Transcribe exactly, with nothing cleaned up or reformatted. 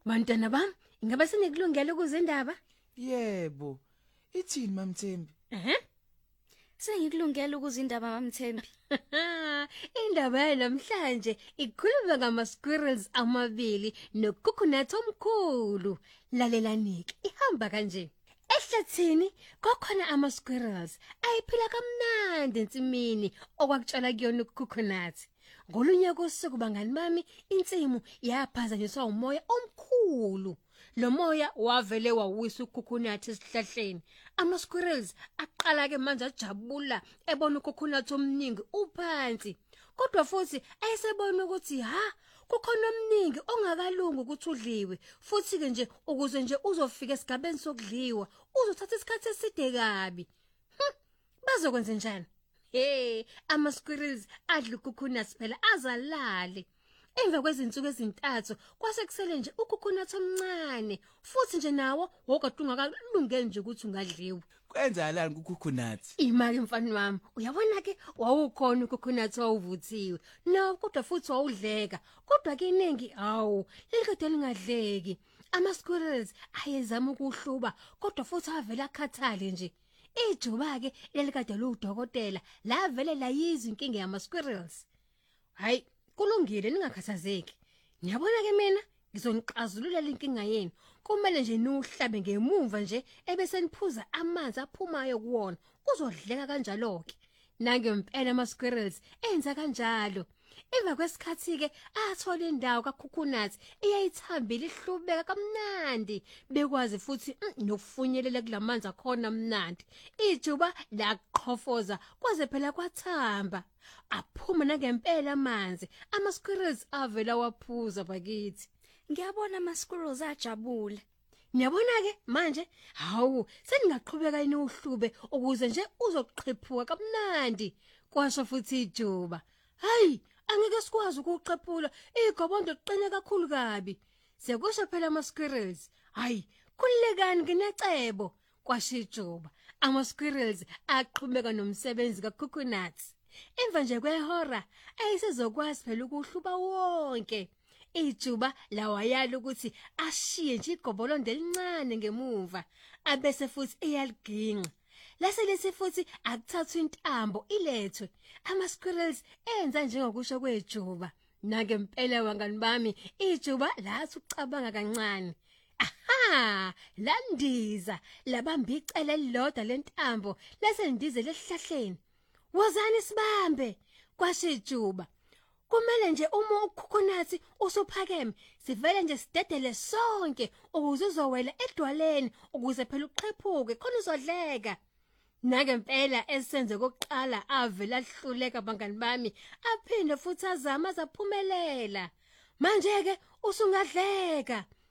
Bantwana bam, ingabe senikulungela ukuzindaba? Yebo. Ithini mamthembi? Ehhe. Sengikulungela ukuzindaba mamthembi. Indaba yanamhlanje ikhuluma ngama squirrels amabili nococonut omkhulu. Lalelanike, ihamba kanje. Ehlathini kokhona ama squirrels ayiphila kamnandi ensimini okwakutshala kuyona ucoconut. Ngolunye kosuku bangani bami insimu yaphazanyiswa umoya omkhulu. Lo moya wavele wawisa ucoconut esihlahleni. Ama squirrels aqala ke manje ajabula ebona ucoconut omningi uphansi. Kodwa futhi ayesebona ukuthi ha kukhona omningi ongakalungi ukuthi udliwe futhi ke nje ukuze nje uzofika esigabeni sokudliwa uzothatha isikhathi eside kabi. Hm, bazokwenza njani? Hey, ama squirrels adla ucoconut phela azalale. Emva kwezinsuku ezintathu kwase kusele nje ucoconut omncane futhi nje nawo wokade ungakalungele nje ukuthi ungadliwa. Kwenzalani kucoconut? Imali mfana wami, uyabona ke wawukhona ucoconut owuvuthiwe. No, kodwa futhi wawudleka. Kodwa ke iningi hawu, lelikade lingadleki. Ama squirrels ayezama ukuhluba kodwa futhi avela akhathale nje. Ijuba ke lelikade ludokotela la vele la yizi inkinga yama squirrels. Hayi, kulungile ningakhathazeki. Ngiyabona ke mina ngizonixazulula lenkinga yenu. Kumele nje nuhlabe ngemuva nje ebese niphuza amanzi aphumayo kuwona. Kuzodleka kanjalo ke. Nange impela ama squirrels enza kanjalo. Emva kwesikhathi ke athola indawo kacoconut eyayithambile ihlubeka kamnandi. Bekwazi futhi nokufunyelela kulamanzi akhona mnandi. Ijuba laqhofoza kwaze phela kwathamba. Aphuma nangempela amanzi. Ama squirrels avela waphuza bakithi. Ngiyabona ama squirrels ajabule. Niyabona ke manje hawu seningaqhubeka yini uhlube ukuze nje uzoqhephuka kamnandi. Kwasho futhi ijuba. Hayi, angeke sikwazi ukuqephula igobondo liqine kakhulu kabi. Sekusho phela ama squirrels. Hayi, kulekani nginecebo kwasho ijuba. Ama squirrels aqhubeka nomsebenzi kacoconut. Emva nje kwehora ayisezokwazi phela ukuhluba wonke. Ijuba lawayala ukuthi ashiye nje igobolondo elincane ngemuva abese futhi eyaliginqa. Lase lesi futhi akuthathwa intambo ilethwe. Ama squirrels enza njengokusho kwejuba. Nake mpela wangani bami ijuba lathi ucabanga kancane. Aha, landiza labamba icele elilodwa lentambo lase ndize lesihlahleni. Wozani sibambe kwasho ijuba. Kumele nje uma ucoconut usuphakeme sivele nje sidedele sonke ukuze uzowela edwaleni ukuze phela uqhephuke khona uzodleka. Nake impela esenze kokuqala avela ahluleka bangani bami aphinde futhi azama azaphumelela. Manje ke usungadleka.